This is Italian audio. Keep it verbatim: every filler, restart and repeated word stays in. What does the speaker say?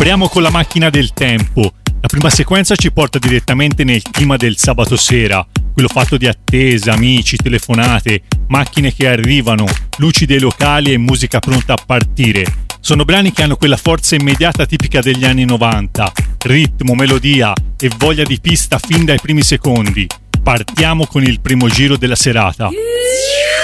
Apriamo con la macchina del tempo. La prima sequenza ci porta direttamente nel clima del sabato sera, quello fatto di attesa, amici, telefonate, macchine che arrivano, luci dei locali e musica pronta a partire. Sono brani che hanno quella forza immediata tipica degli anni novanta, ritmo, melodia e voglia di pista fin dai primi secondi. Partiamo con il primo giro della serata.